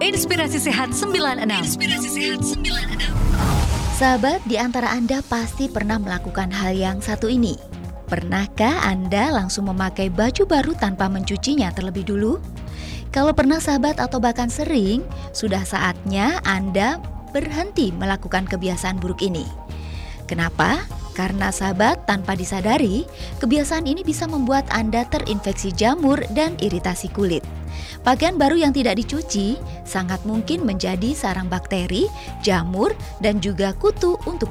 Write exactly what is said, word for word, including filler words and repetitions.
Inspirasi Sehat sembilan puluh enam. Inspirasi Sehat sembilan puluh enam. Sahabat, di antara Anda pasti pernah melakukan hal yang satu ini. Pernahkah Anda langsung memakai baju baru tanpa mencucinya terlebih dulu? Kalau pernah sahabat atau bahkan sering, sudah saatnya Anda berhenti melakukan kebiasaan buruk ini. Kenapa? Karena sahabat, tanpa disadari, kebiasaan ini bisa membuat Anda terinfeksi jamur dan iritasi kulit. Pakaian baru yang tidak dicuci sangat mungkin menjadi sarang bakteri, jamur, dan juga kutu untuk